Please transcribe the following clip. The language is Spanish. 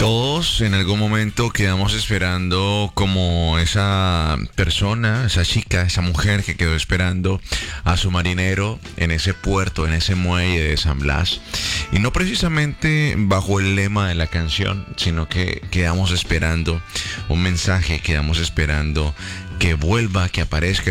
Todos en algún momento quedamos esperando como esa persona, esa chica, esa mujer que quedó esperando a su marinero en ese puerto, en ese muelle de San Blas. Y no precisamente bajo el lema de la canción, sino que quedamos esperando un mensaje, quedamos esperando que vuelva, que aparezca